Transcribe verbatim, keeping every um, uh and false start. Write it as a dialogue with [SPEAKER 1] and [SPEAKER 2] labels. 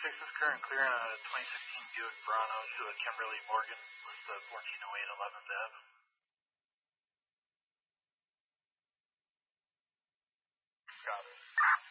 [SPEAKER 1] six is current clear on a twenty sixteen Buick Bronco to a Kimberly Morgan, list of fourteen oh eight eleventh Ave.
[SPEAKER 2] Got it.